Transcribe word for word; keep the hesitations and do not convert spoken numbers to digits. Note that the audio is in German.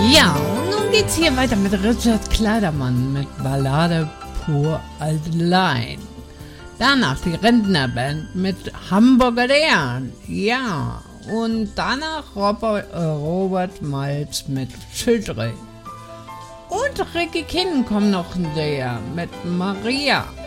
Ja, und nun geht's hier weiter mit Richard Kleidermann mit Ballade pur allein. Danach die Rentnerband mit Hamburger Lehren. Ja, und danach Robert, äh, Robert Malz mit Schildre. Und Ricky Kinn kommt noch näher mit Maria.